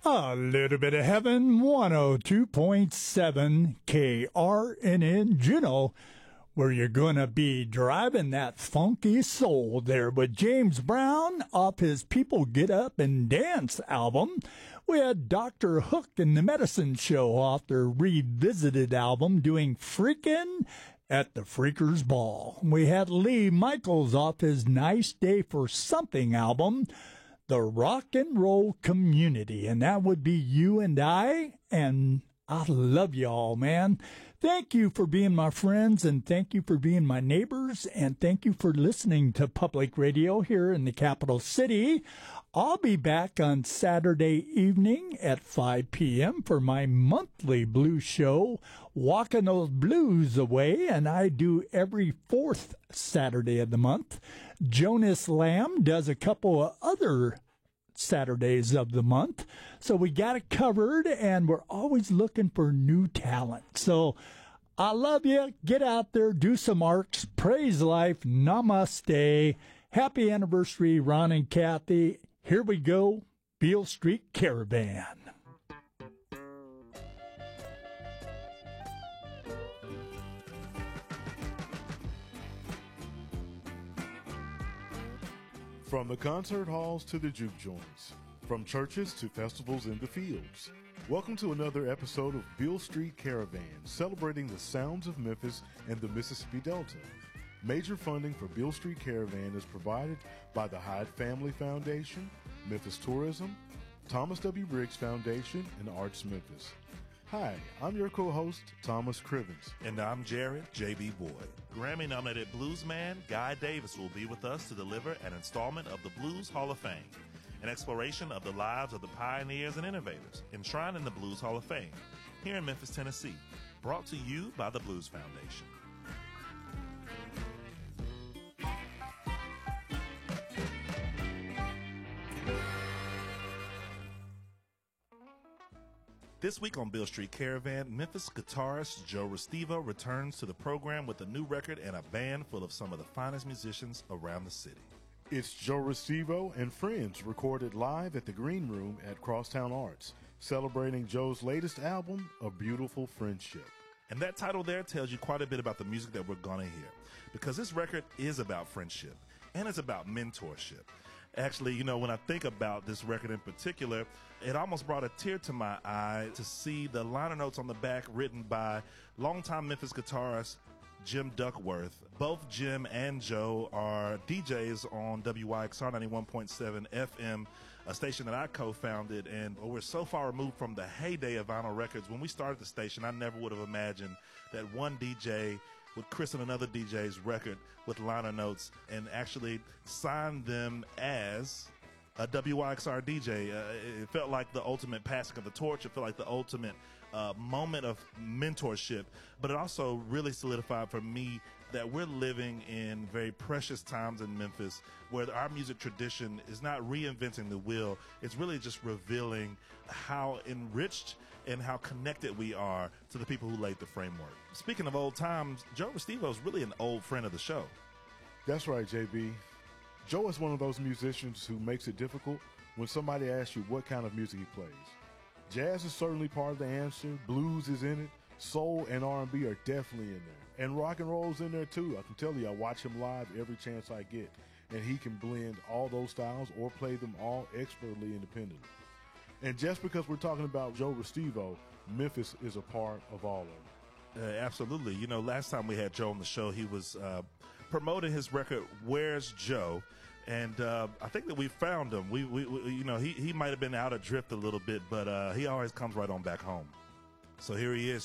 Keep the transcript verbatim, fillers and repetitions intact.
A little bit of heaven, one oh two point seven K R N N Juneau, where you're going to be driving that funky soul there with James Brown off his People Get Up and Dance album. We had Doctor Hook and the Medicine Show off their revisited album doing Freakin' at the Freakers Ball. We had Lee Michaels off his Nice Day for Something album, The Rock and Roll Community, and that would be you and I, and I love y'all, man. Thank you for being my friends, and thank you for being my neighbors, and thank you for listening to public radio here in the capital city. I'll be back on Saturday evening at five p.m. for my monthly blues show, Walking Those Blues Away, and I do every fourth Saturday of the month. Jonas Lamb does a couple of other Saturdays of the month. So we got it covered, and we're always looking for new talent. So I love you. Get out there, do some arcs, praise life, namaste. Happy anniversary, Ron and Kathy. Here we go, Beale Street Caravan. From the concert halls to the juke joints, from churches to festivals in the fields. Welcome to another episode of Beale Street Caravan, celebrating the sounds of Memphis and the Mississippi Delta. Major funding for Beale Street Caravan is provided by the Hyde Family Foundation, Memphis Tourism, Thomas W. Briggs Foundation, and Arts Memphis. Hi, I'm your co-host, Thomas Crivens. And I'm Jared J B. Boyd. Grammy-nominated bluesman Guy Davis will be with us to deliver an installment of the Blues Hall of Fame, an exploration of the lives of the pioneers and innovators enshrined in the Blues Hall of Fame, here in Memphis, Tennessee, brought to you by the Blues Foundation. This week on Beale Street Caravan, Memphis guitarist Joe Restivo returns to the program with a new record and a band full of some of the finest musicians around the city. It's Joe Restivo and friends recorded live at the Green Room at Crosstown Arts, celebrating Joe's latest album, A Beautiful Friendship. And that title there tells you quite a bit about the music that we're going to hear, because this record is about friendship, and it's about mentorship. Actually, you know, when I think about this record in particular, it almost brought a tear to my eye to see the liner notes on the back written by longtime Memphis guitarist Jim Duckworth. Both Jim and Joe are D Js on W Y X R ninety-one point seven F M, a station that I co-founded, and we're so far removed from the heyday of vinyl records. When we started the station, I never would have imagined that one D J would christen another D J's record with liner notes and actually sign them as a W Y X R D J. Uh, it felt like the ultimate passing of the torch. It felt like the ultimate uh, moment of mentorship. But it also really solidified for me that we're living in very precious times in Memphis where our music tradition is not reinventing the wheel. It's really just revealing how enriched and how connected we are to the people who laid the framework. Speaking of old times, Joe Restivo is really an old friend of the show. That's right, J B. Joe is one of those musicians who makes it difficult when somebody asks you what kind of music he plays. Jazz is certainly part of the answer. Blues is in it. Soul and R and B are definitely in there. And rock and roll's in there too. I can tell you, I watch him live every chance I get. And he can blend all those styles or play them all expertly independently. And just because we're talking about Joe Restivo, Memphis is a part of all of it. Uh, absolutely. You know, last time we had Joe on the show, he was uh, promoting his record, Where's Joe? And uh, I think that we found him. We, we, we you know, he, he might have been out adrift a little bit, but uh, he always comes right on back home. So here he is,